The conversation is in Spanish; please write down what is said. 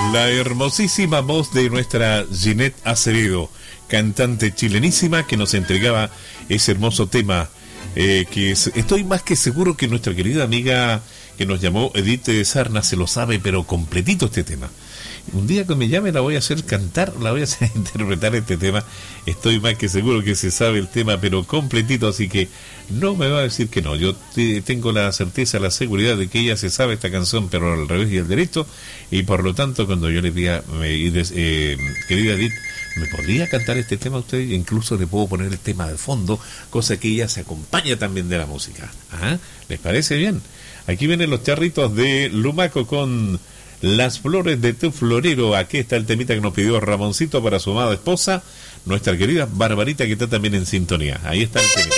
La hermosísima voz de nuestra Ginette Acevedo, cantante chilenísima que nos entregaba ese hermoso tema, estoy más que seguro que nuestra querida amiga que nos llamó, Edith Sarna, se lo sabe, pero completito este tema. Un día que me llame la voy a hacer cantar, la voy a hacer interpretar este tema. Estoy más que seguro que se sabe el tema, pero completito, así que no me va a decir que no. Yo tengo la certeza, la seguridad de que ella se sabe esta canción, pero al revés y al derecho, y por lo tanto, cuando yo le diga, querida Edith, ¿me podría cantar este tema a usted? Incluso le puedo poner el tema de fondo, cosa que ella se acompaña también de la música. ¿Ah? ¿Les parece bien? Aquí vienen los charritos de Lumaco con Las Flores de tu Florero. Aquí está el temita que nos pidió Ramoncito para su amada esposa, nuestra querida Barbarita, que está también en sintonía. Ahí está el temita.